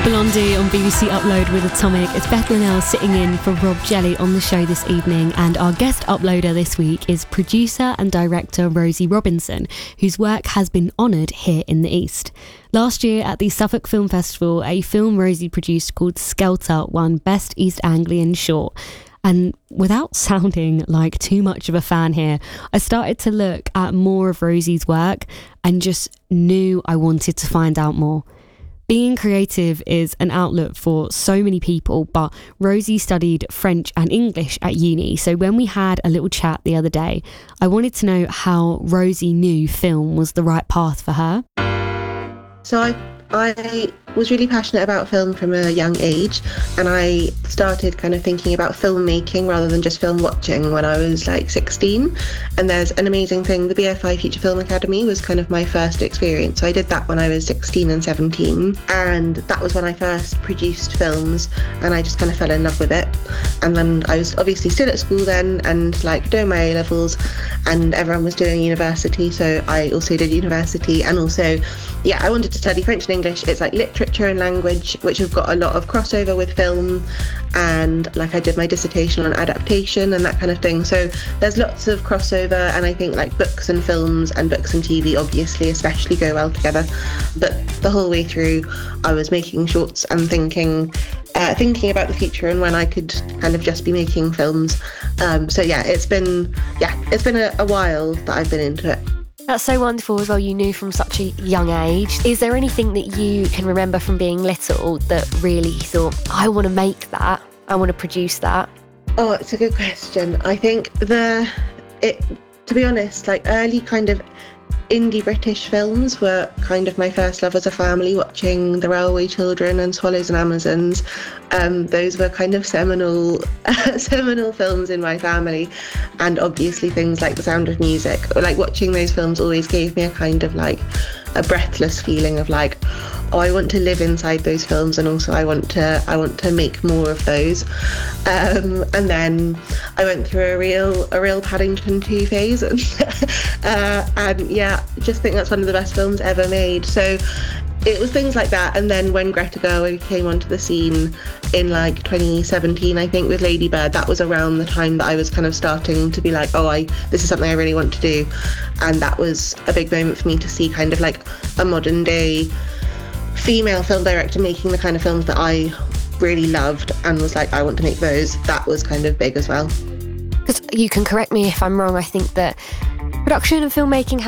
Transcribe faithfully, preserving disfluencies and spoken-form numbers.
Blondie on B B C Upload with Atomic. It's Beth Linnell sitting in for Rob Jelly on the show this evening, and our guest uploader this week is producer and director Rosie Robinson, whose work has been honoured here in the East. Last year at the Suffolk Film Festival, a film Rosie produced called Skelter won Best East Anglian Short. And without sounding like too much of a fan here, I started to look at more of Rosie's work and just knew I wanted to find out more. Being creative is an outlet for so many people, but Rosie studied French and English at uni. So when we had a little chat the other day, I wanted to know how Rosie knew film was the right path for her. So I I was really passionate about film from a young age, and I started kind of thinking about filmmaking rather than just film watching when I was like sixteen. And there's an amazing thing, the B F I Future Film Academy was kind of my first experience. So I did that when I was sixteen and seventeen, and that was when I first produced films, and I just kind of fell in love with it. And then I was obviously still at school then and like doing my A levels, and everyone was doing university, so I also did university. And also, yeah, I wanted to study French and English. It's like literature and language, which have got a lot of crossover with film, and like I did my dissertation on adaptation and that kind of thing. So there's lots of crossover, and I think like books and films and books and T V obviously especially go well together. But the whole way through I was making shorts and thinking uh, thinking about the future and when I could kind of just be making films. Um, so yeah, it's been yeah it's been a, a while that I've been into it. That's so wonderful as well, you knew from such a young age. Is there anything that you can remember from being little that really thought, I want to make that, I want to produce that? Oh, it's a good question. I think the, it to be honest, like early kind of indie British films were kind of my first love as a family, watching The Railway Children and Swallows and Amazons. Um, those were kind of seminal seminal films in my family, and obviously things like The Sound of Music. Like watching those films always gave me a kind of like a breathless feeling of like, oh, I want to live inside those films, and also I want to I want to make more of those. Um, and then I went through a real a real Paddington two phase, and, uh, and yeah, just think that's one of the best films ever made. So it was things like that. And then when Greta Gerwig came onto the scene in like twenty seventeen, I think, with Lady Bird, that was around the time that I was kind of starting to be like, oh, I this is something I really want to do. And that was a big moment for me to see kind of like a modern day female film director making the kind of films that I really loved and was like, I want to make those. That was kind of big as well. Because you can correct me if I'm wrong, I think that production and filmmaking